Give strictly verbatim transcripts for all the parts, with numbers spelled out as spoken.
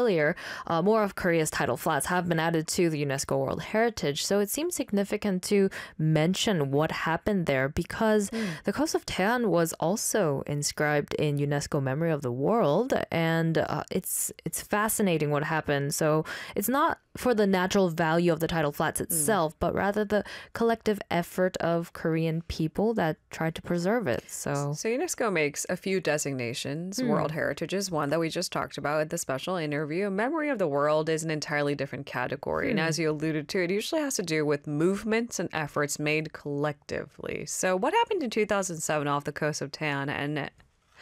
earlier, uh, more of Korea's tidal flats have been added to the UNESCO World Heritage. So it seems significant to mention what happened there because mm. the coast of Taean was also inscribed in UNESCO Memory of the World. And uh, it's it's fascinating what happened. So it's not for the natural value of the tidal flats itself, mm. but rather the collective effort of Korean people that tried to preserve it. So, so UNESCO makes a few designations. Mm. World Heritage is one that we just talked about in the special interview. Memory of the World is an entirely different category. Mm. And as you alluded to, it usually has to do with movements and efforts made collectively. So what happened in two thousand seven off the coast of Taean, and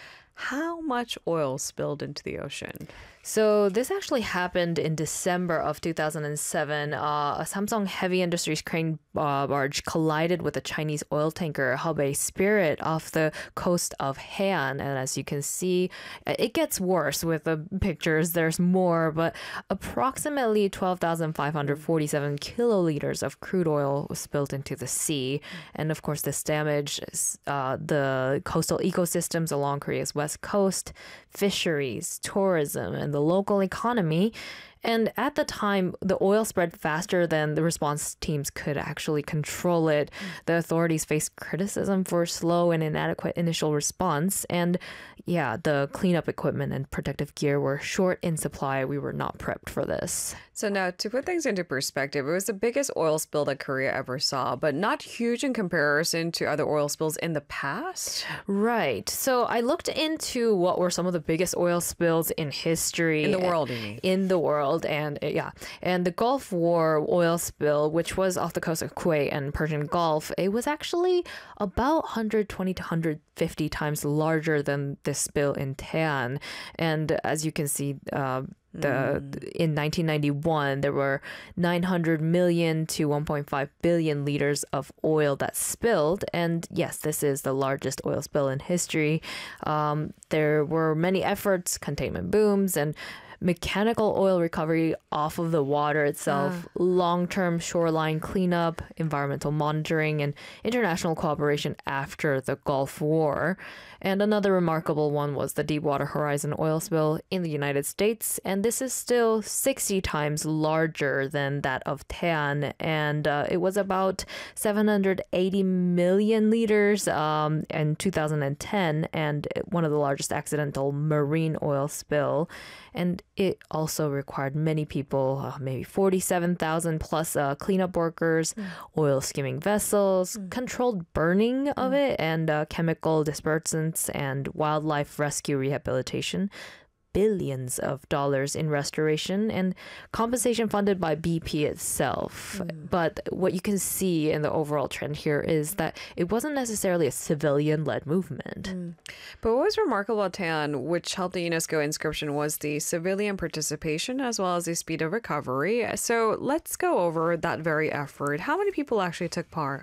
how much oil spilled into the ocean? So this actually happened in December of two thousand seven. Uh, a Samsung Heavy Industries crane uh, barge collided with a Chinese oil tanker, Hebei Spirit, off the coast of Haean. And as you can see, it gets worse with the pictures. There's more, but approximately twelve thousand five hundred forty-seven kiloliters of crude oil was spilled into the sea. And of course, this damaged uh, the coastal ecosystems along Korea's west coast, fisheries, tourism, and the local economy. And at the time, the oil spread faster than the response teams could actually control it. The authorities faced criticism for slow and inadequate initial response. And yeah, the cleanup equipment and protective gear were short in supply. We were not prepped for this. So now, to put things into perspective, it was the biggest oil spill that Korea ever saw, but not huge in comparison to other oil spills in the past. Right. So I looked into what were some of the biggest oil spills in history. In the world, you mean? In the world. And yeah, and the Gulf War oil spill, which was off the coast of Kuwait and Persian Gulf, it was actually about one hundred twenty to one hundred fifty times larger than this spill in Taean. And as you can see, uh, The, in nineteen ninety-one, there were nine hundred million to one point five billion liters of oil that spilled. And yes, this is the largest oil spill in history. Um, there were many efforts, containment booms, and mechanical oil recovery off of the water itself, uh. long-term shoreline cleanup, environmental monitoring, and international cooperation after the Gulf War. And another remarkable one was the Deepwater Horizon oil spill in the United States. And this is still sixty times larger than that of Taean. And uh, it was about seven hundred eighty million liters um, in two thousand ten, and one of the largest accidental marine oil spill. And it also required many people, uh, maybe forty-seven thousand plus uh, cleanup workers, mm. oil skimming vessels, mm. controlled burning of mm. it, and uh, chemical dispersants and wildlife rescue rehabilitation. Billions of dollars in restoration and compensation funded by B P itself. Mm. But what you can see in the overall trend here is that it wasn't necessarily a civilian-led movement. Mm. But what was remarkable about Taean, which helped the UNESCO inscription, was the civilian participation as well as the speed of recovery. So let's go over that very effort. How many people actually took part?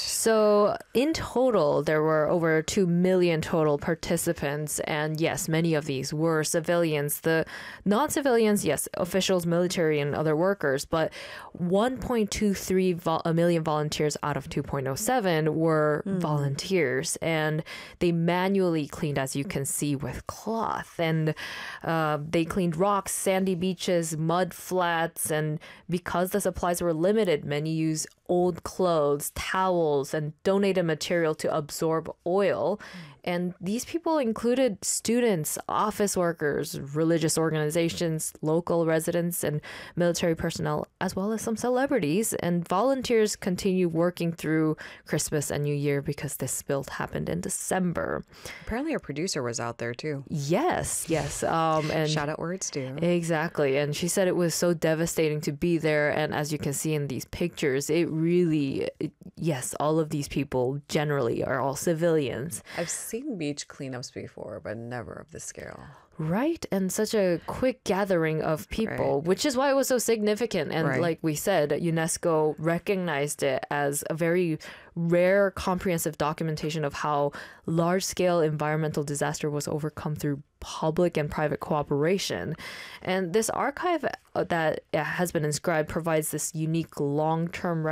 So in total, there were over two million total participants. And yes, many of these were civilians. The non-civilians, yes, officials, military, and other workers, but one point two three vol- million volunteers out of two point oh seven were mm. volunteers, and they manually cleaned, as you can see, with cloth, and uh, they cleaned rocks, sandy beaches, mud flats, and because the supplies were limited, many used old clothes, towels, and donated material to absorb oil. And these people included students, office workers, religious organizations, local residents, and military personnel, as well as some celebrities. And volunteers continue working through Christmas and New Year because this spill happened in December. Apparently, our producer was out there too. Yes, yes. Um, and shout out words too. Exactly. And she said it was so devastating to be there. And as you can see in these pictures, it really, it, yes, all of these people generally are all civilians. I've seen beach cleanups before, but never of this scale. Right. And such a quick gathering of people, right. which is why it was so significant. And right. like we said, UNESCO recognized it as a very rare, comprehensive documentation of how large-scale environmental disaster was overcome through public and private cooperation. And this archive that has been inscribed provides this unique long-term record of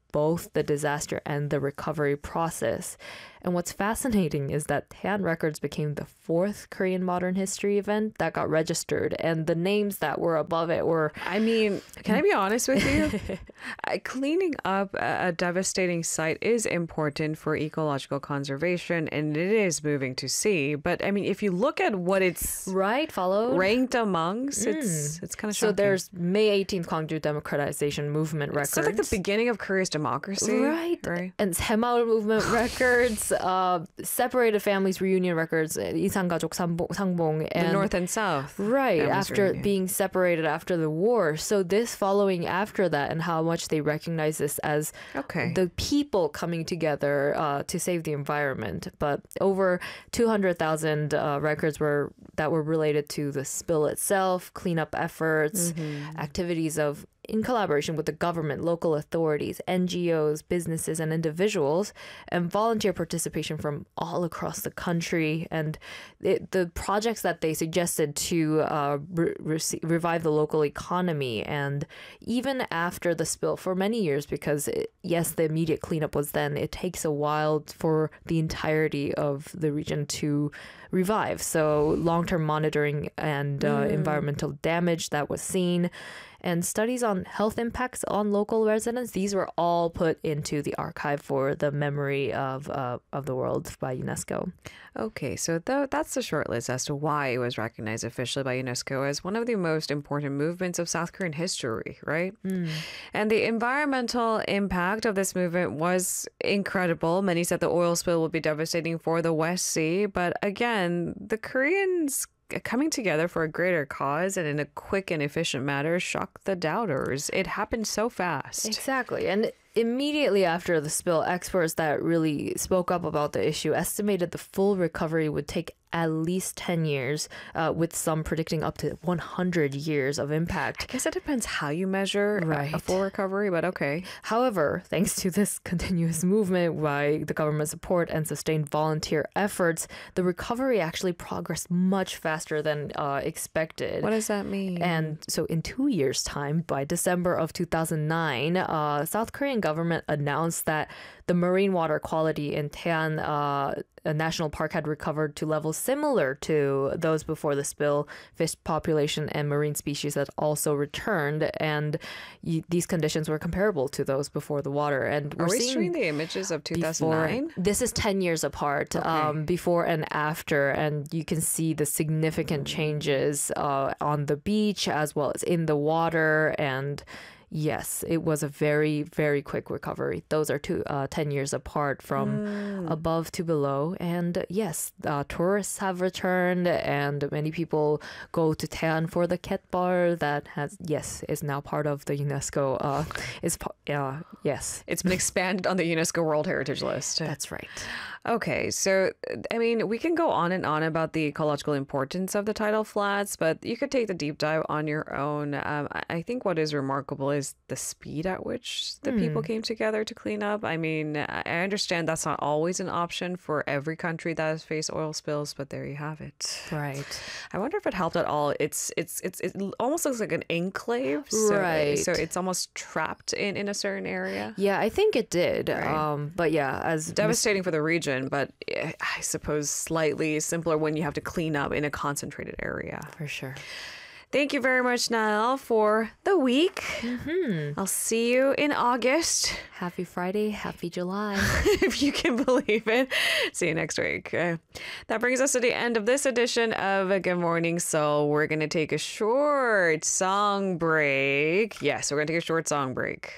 both the disaster and the recovery process. And what's fascinating is that Taean Records became the fourth Korean modern history event that got registered, and the names that were above it were... I mean, can I be honest with you? uh, cleaning up a, a devastating site is important for ecological conservation, and it is moving to sea. But I mean, if you look at what it's right, followed ranked amongst, mm. it's it's kind of shocking. So there's May eighteenth Gwangju Democratization Movement records. So like the beginning of Korea's democracy, right? Right. And Saemaul Movement records. Uh, separated families reunion records, 이산가족 상봉, 상봉, and the North and South, right families after reunion. being separated after the war. So this following after that, and how much they recognize this as okay. the people coming together uh, to save the environment. But over two hundred thousand uh, records were that were related to the spill itself, cleanup efforts, mm-hmm. activities of in collaboration with the government, local authorities, N G Os, businesses, and individuals, and volunteer participation from all across the country. And it, the projects that they suggested to uh, re- re- revive the local economy. And even after the spill, for many years, because it, yes, the immediate cleanup was then, it takes a while for the entirety of the region to revive. So long-term monitoring and uh, mm. environmental damage that was seen, and studies on health impacts on local residents. These were all put into the archive for the memory of uh, of the world by UNESCO. Okay, so th- that's the short list as to why it was recognized officially by UNESCO as one of the most important movements of South Korean history, right? Mm. And the environmental impact of this movement was incredible. Many said the oil spill would be devastating for the West Sea, but again, the Koreans coming together for a greater cause and in a quick and efficient manner shocked the doubters. It happened so fast. Exactly. And immediately after the spill, experts that really spoke up about the issue estimated the full recovery would take at least ten years, uh, with some predicting up to one hundred years of impact. I guess it depends how you measure right. a, a full recovery, but okay. However, thanks to this continuous movement by the government support and sustained volunteer efforts, the recovery actually progressed much faster than uh, expected. What does that mean? And so in two years' time, by December of two thousand nine, uh, South Korean government announced that the marine water quality in Taean uh, National Park had recovered to levels similar to those before the spill. Fish population and marine species had also returned, and y- these conditions were comparable to those before the water. And we're Are we seeing showing the images of two thousand nine? Before, this is ten years apart, okay. um, before and after, and you can see the significant changes uh, on the beach as well as in the water. And yes, it was a very, very quick recovery. Those are two, uh, ten years apart from mm. above to below. And yes, uh, tourists have returned, and many people go to Taean for the Ketbar that has, yes, is now part of the UNESCO. Uh, is uh, yes. It's been expanded on the UNESCO World Heritage List. That's right. Okay, so, I mean, we can go on and on about the ecological importance of the tidal flats, but you could take the deep dive on your own. Um, I think what is remarkable is the speed at which the mm. people came together to clean up. I mean, I understand that's not always an option for every country that has faced oil spills, but there you have it. Right. I wonder if it helped at all. It's it's it's it almost looks like an enclave. So, right. So it's almost trapped in, in a certain area. Yeah, I think it did. Right. Um, but yeah, as devastating mis- for the region, but I suppose slightly simpler when you have to clean up in a concentrated area. For sure. Thank you very much, Nael, for the week. Mm-hmm. I'll see you in August. Happy Friday. Happy July. If you can believe it. See you next week. Uh, that brings us to the end of this edition of Good Morning Seoul. We're going to take a short song break. Yes, we're going to take a short song break.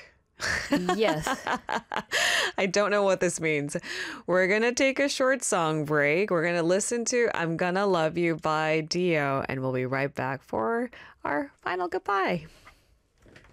Yes. I don't know what this means. We're going to take a short song break. We're going to listen to I'm Gonna Love You by Dio, and we'll be right back for our final goodbye.